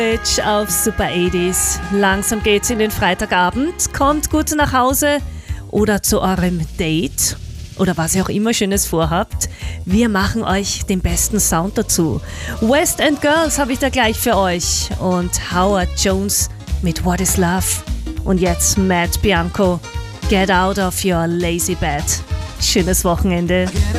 Auf Super 80s. Langsam geht's in den Freitagabend. Kommt gut nach Hause oder zu eurem Date oder was ihr auch immer Schönes vorhabt. Wir machen euch den besten Sound dazu. West End Girls habe ich da gleich für euch und Howard Jones mit What is Love. Und jetzt Matt Bianco, Get Out of Your Lazy Bed. Schönes Wochenende.